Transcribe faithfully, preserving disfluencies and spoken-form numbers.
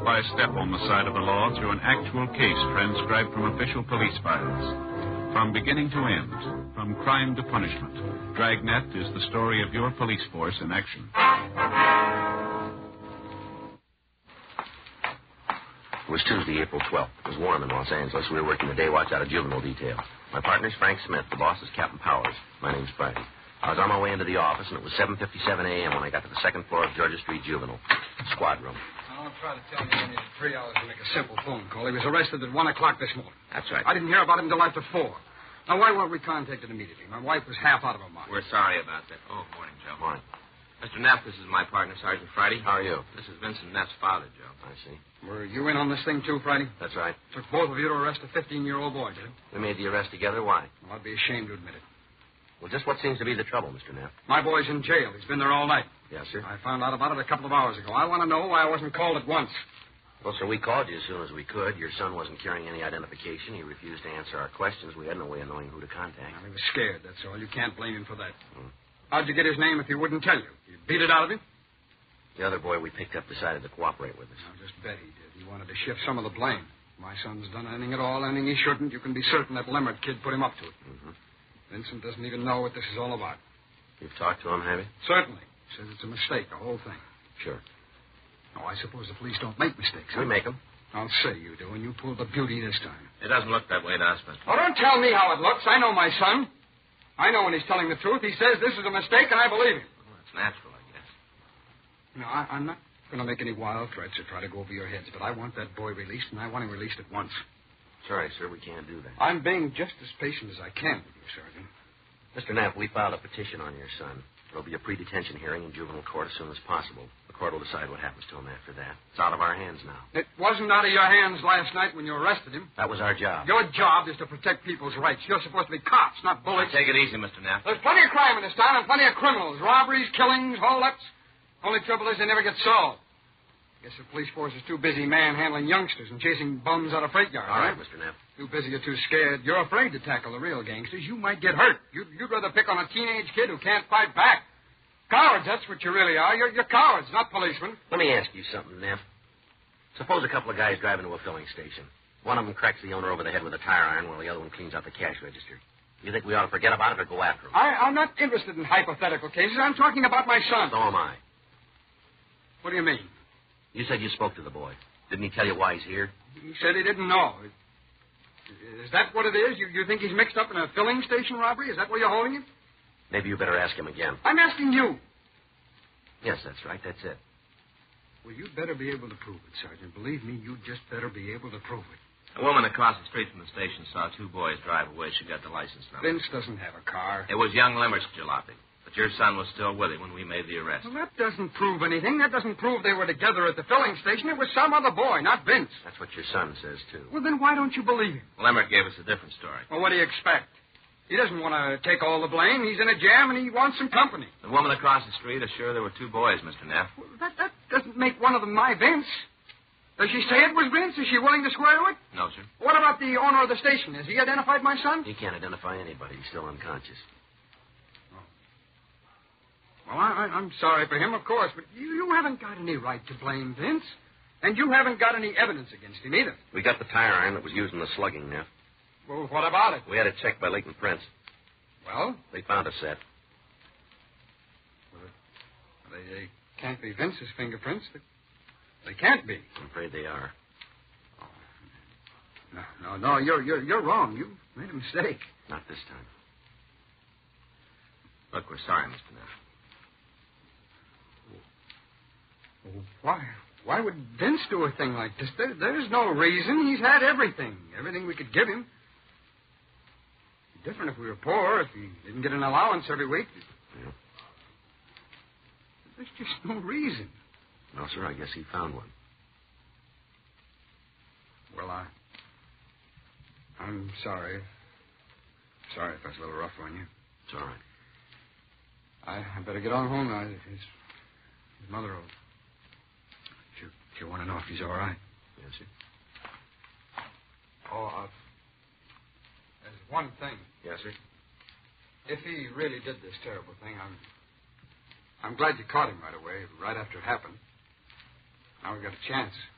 by step on the side of the law through an actual case transcribed from official police files. From beginning to end, from crime to punishment, Dragnet is the story of your police force in action. It was Tuesday, April twelfth. It was warm in Los Angeles. We were working the day watch out of juvenile detail. My partner's Frank Smith. The boss is Captain Powers. My name's Friday. I was on my way into the office, and it was seven fifty-seven a.m. when I got to the second floor of Georgia Street Juvenile. Squad room. I'll try to tell you I needed three hours to make a simple phone call. He was arrested at one o'clock this morning. That's right. I didn't hear about him until after four. Now, why weren't we contacted immediately? My wife was half out of her mind. We're sorry about that. Oh, morning, Joe. Morning. Mister Neff, this is my partner, Sergeant Friday. How are you? This is Vincent Neff's father, Joe. I see. Were you in on this thing, too, Friday? That's right. Took both of you to arrest a fifteen-year-old boy, did it? We made the arrest together. Why? Well, I'd be ashamed to admit it. Well, just what seems to be the trouble, Mister Neff? My boy's in jail. He's been there all night. Yes, sir. I found out about it a couple of hours ago. I want to know why I wasn't called at once. Well, sir, we called you as soon as we could. Your son wasn't carrying any identification. He refused to answer our questions. We had no way of knowing who to contact. Well, he was scared, that's all. You can't blame him for that. Hmm. How'd you get his name if he wouldn't tell you? You beat it out of him? The other boy we picked up decided to cooperate with us. I just bet he did. He wanted to shift some of the blame. My son's done anything at all, anything he shouldn't. You can be certain that Leonard kid put him up to it. Mm-hmm. Vincent doesn't even know what this is all about. You've talked to him, have you? Certainly. Says it's a mistake, the whole thing. Sure. Oh, I suppose the police don't make mistakes, huh? We make them. I'll say you do, and you pulled the beauty this time. It doesn't look that way to us, Mister Oh, don't tell me how it looks. I know my son. I know when he's telling the truth. He says this is a mistake, and I believe him. Well, it's natural, I guess. No, I, I'm not going to make any wild threats or try to go over your heads, but I want that boy released, and I want him released at once. Sorry, sir, we can't do that. I'm being just as patient as I can with you, Sergeant. Mister Neff, we filed a petition on your son. There'll be a pre-detention hearing in juvenile court as soon as possible. The court will decide what happens to him after that. It's out of our hands now. It wasn't out of your hands last night when you arrested him. That was our job. Your job is to protect people's rights. You're supposed to be cops, not bullets. Take it easy, Mister Neff. There's plenty of crime in this town and plenty of criminals. Robberies, killings, holdups. Only trouble is they never get solved. Guess the police force is too busy manhandling youngsters and chasing bums out of freight yards. All right, right? Mister Neff. Too busy or too scared. You're afraid to tackle the real gangsters. You might get hurt. You'd, you'd rather pick on a teenage kid who can't fight back. Cowards, that's what you really are. You're, you're cowards, not policemen. Let me ask you something, Neff. Suppose a couple of guys drive into a filling station. One of them cracks the owner over the head with a tire iron while the other one cleans out the cash register. You think we ought to forget about it or go after him? I, I'm not interested in hypothetical cases. I'm talking about my son. So am I. What do you mean? You said you spoke to the boy. Didn't he tell you why he's here? He said he didn't know. Is that what it is? You, you think he's mixed up in a filling station robbery? Is that where you're holding him? Maybe you better ask him again. I'm asking you. Yes, that's right. That's it. Well, you'd better be able to prove it, Sergeant. Believe me, you'd just better be able to prove it. A woman across the street from the station saw two boys drive away. She got the license number. Vince doesn't have a car. It was young Limmer's jalopy. But your son was still with him when we made the arrest. Well, that doesn't prove anything. That doesn't prove they were together at the filling station. It was some other boy, not Vince. That's what your son says, too. Well, then why don't you believe him? Limmer gave us a different story. Well, what do you expect? He doesn't want to take all the blame. He's in a jam, and he wants some company. The woman across the street is sure there were two boys, Mister Neff. Well, that, that doesn't make one of them my Vince. Does she say it was Vince? Is she willing to swear to it? No, sir. What about the owner of the station? Has he identified my son? He can't identify anybody. He's still unconscious. Well, I, I'm sorry for him, of course, but you, you haven't got any right to blame Vince. And you haven't got any evidence against him either. We got the tire iron that was used in the slugging, Neff. Well, what about it? We had it checked by Leighton Prince. Well? They found a set. Well, they, they can't be Vince's fingerprints. They, they can't be. I'm afraid they are. Oh, no, no, no, you're, you're, you're wrong. You made a mistake. Not this time. Look, we're sorry, Mister Neff. Well, why? Why would Vince do a thing like this? There, there's no reason. He's had everything. Everything we could give him. It'd be different if we were poor, if he didn't get an allowance every week. Yeah. There's just no reason. No, sir, I guess he found one. Well, I... I'm sorry. Sorry if I was a little rough on you. It's all right. I, I better get on home now. His, his mother will... She'll, she'll want to know if he's all right. Yes, sir. Oh, uh, there's one thing. Yes, sir. If he really did this terrible thing, I'm... I'm glad you caught him right away, right after it happened. Now we've got a chance.